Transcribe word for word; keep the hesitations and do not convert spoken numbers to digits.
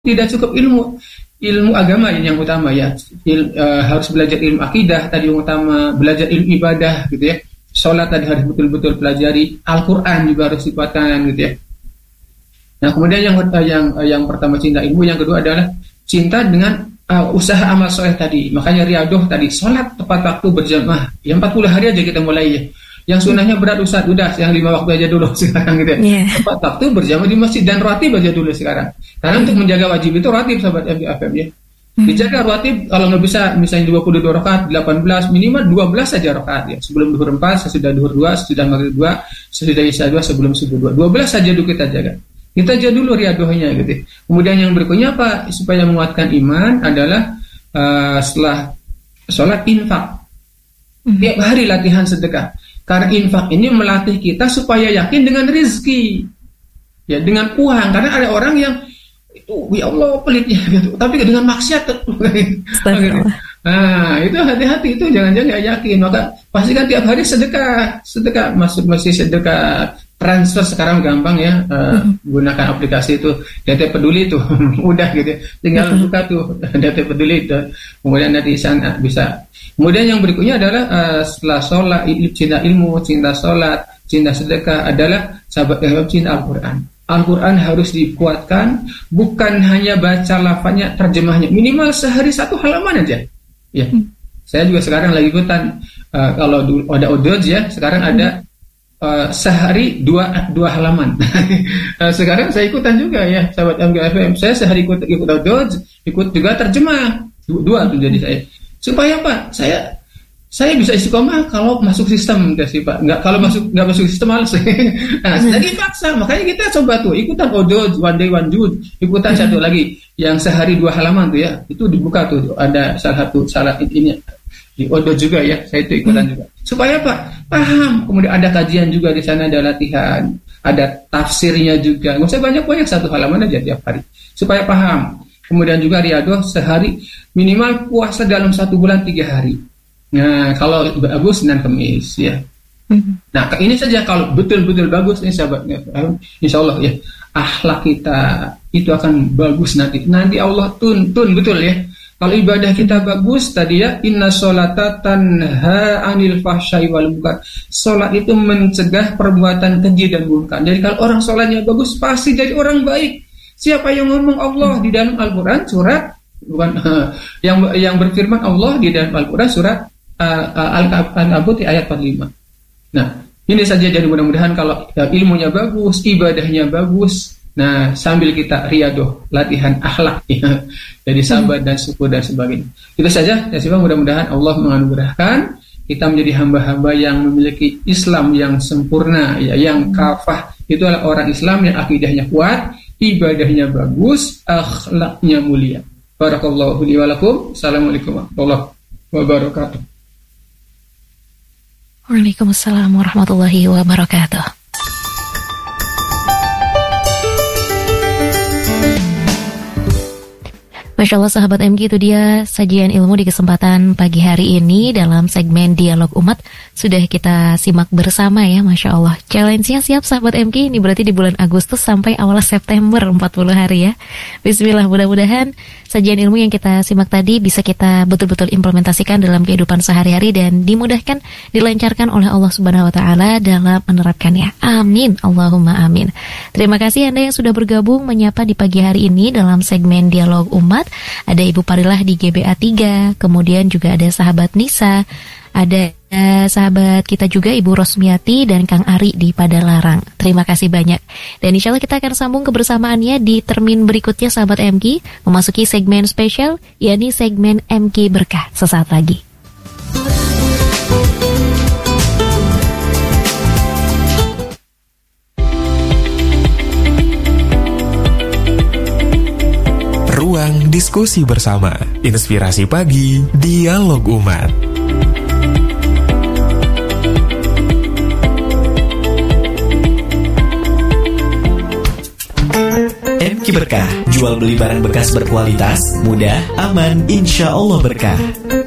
tidak cukup ilmu ilmu agama yang utama ya. Il, uh, harus belajar ilmu akidah tadi yang utama, belajar ilmu ibadah gitu ya. Sholat tadi harus betul-betul pelajari, Al-Quran juga harus dikuatkan gitu ya. Nah kemudian yang uh, yang uh, yang pertama cinta ilmu, yang kedua adalah cinta dengan uh, usaha amal soleh tadi. Makanya riadoh tadi, sholat tepat waktu berjamaah. Yang empat puluh hari aja kita mulai ya. Yang sunnahnya berat Ustaz, udah yang lima waktu aja dulu sekarang gitu ya. Yeah. Tepat waktu berjamaah di masjid dan ratib aja dulu sekarang. Karena untuk menjaga wajib itu ratib sahabat M K F M ya. Dijaga ratib, kalau nggak bisa misalnya dua puluh dua rakaat, delapan belas, minimal dua belas saja rakaat ya. Sebelum duhur empat, sesudah duhur dua, sesudah maghrib dua, sesudah isya dua, sebelum subuh dua. dua belas saja dulu kita jaga. Kita aja dulu riadohnya gitu. Kemudian yang berikutnya apa? Supaya menguatkan iman adalah uh, setelah sholat infak. Tiap hari latihan sedekah. Karena infak ini melatih kita supaya yakin dengan rezeki, ya dengan uang. Karena ada orang yang itu, ya Allah pelitnya, gitu. Tapi dengan maksiat. Nah itu hati-hati, itu jangan-jangan gak yakin. Maka pastikan tiap hari sedekah, sedekah masuk masih sedekah. Transfer sekarang gampang ya, uh, mm-hmm. gunakan aplikasi itu D T Peduli itu mudah gitu, tinggal mm-hmm. buka tuh D T Peduli itu, kemudian nanti sana bisa. Kemudian yang berikutnya adalah uh, setelah sholat, cinta ilmu, cinta sholat, cinta sedekah adalah sahabat yang cinta Al-Quran. Al-Quran harus dikuatkan, bukan hanya baca lafaznya, terjemahnya minimal sehari satu halaman aja. Ya, mm-hmm. saya juga sekarang lagi ikutan uh, kalau dulu ada Odoj ya, sekarang ada mm-hmm. Uh, sehari dua dua halaman. uh, sekarang saya ikutan juga ya, sahabat M K F M. Saya sehari ikut ikut Dodge, ikut juga terjemah dua, dua tuh jadi saya. Supaya apa? Saya saya bisa istiqomah kalau masuk sistem, enggak sih Pak? Enggak, kalau masuk enggak masuk sistem males. Nah, jadi paksa. Makanya kita coba tuh ikutan Dodge one day one jude. Ikutan satu lagi yang sehari dua halaman tuh ya. Itu dibuka tuh ada salah satu salah ini di Odo juga ya, saya itu ikutan hmm. juga. Supaya apa? Paham. Kemudian ada kajian juga di sana, ada latihan, ada tafsirnya juga. Nggak usah banyak-banyak, satu halaman aja tiap hari. Supaya paham. Kemudian juga riadoh sehari minimal puasa dalam satu bulan tiga hari. Nah, kalau bagus Senin Kamis ya. Hmm. Nah, ini saja kalau betul-betul bagus ini sahabatnya. Insya Allah ya, akhlak kita itu akan bagus nanti. Nanti Allah tuntun betul ya. Kalau ibadah kita bagus tadi ya, inna sholata tanha anil fahsyai wal munkar. Sholat itu mencegah perbuatan keji dan munkar. Jadi kalau orang sholatnya bagus pasti jadi orang baik. Siapa yang ngomong Allah di dalam Al-Quran surat bukan uh, yang yang berfirman Allah di dalam Al-Quran surat uh, uh, Al-Ankabut ayat empat puluh lima. Nah, ini saja, jadi mudah-mudahan kalau uh, ilmunya bagus, ibadahnya bagus. Nah, sambil kita riadoh, latihan akhlak ya. Jadi sahabat dan syukur dan sebagainya. Itu saja ya sih, mudah-mudahan Allah menganugerahkan kita menjadi hamba-hamba yang memiliki Islam yang sempurna ya, yang kafah. Itu adalah orang Islam yang akidahnya kuat, ibadahnya bagus, akhlaknya mulia. Barakallahu li wa lakum. Assalamualaikum warahmatullahi wabarakatuh. Waalaikumsalam warahmatullahi wabarakatuh. Masya Allah sahabat M K, itu dia sajian ilmu di kesempatan pagi hari ini dalam segmen Dialog Umat. Sudah kita simak bersama ya, Masya Allah. Challenge-nya siap sahabat M K, ini berarti di bulan Agustus sampai awal September, empat puluh hari ya. Bismillah, mudah-mudahan sajian ilmu yang kita simak tadi bisa kita betul-betul implementasikan dalam kehidupan sehari-hari dan dimudahkan, dilancarkan oleh Allah Subhanahu Wa Taala dalam menerapkannya. Amin, Allahumma amin. Terima kasih Anda yang sudah bergabung menyapa di pagi hari ini dalam segmen Dialog Umat. Ada Ibu Parilah di G B A tiga, kemudian juga ada sahabat Nisa, ada uh, sahabat kita juga Ibu Rosmiati dan Kang Ari di Padalarang. Terima kasih banyak. Dan insya Allah kita akan sambung kebersamaannya di termin berikutnya sahabat M K, memasuki segmen spesial, yakni segmen M K Berkah sesaat lagi. Ruang diskusi bersama, inspirasi pagi, dialog umat. M K Berkah, jual beli barang bekas berkualitas, mudah, aman, insya Allah berkah.